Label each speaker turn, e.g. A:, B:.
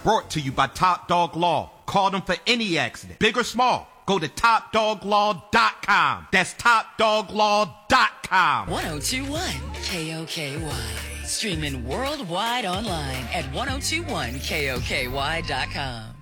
A: Brought to you by Top Dog Law. Call them for any accident, big or small. Go to TopDogLaw.com. That's TopDogLaw.com.
B: 1021 KOKY. Streaming worldwide online at 1021KOKY.com.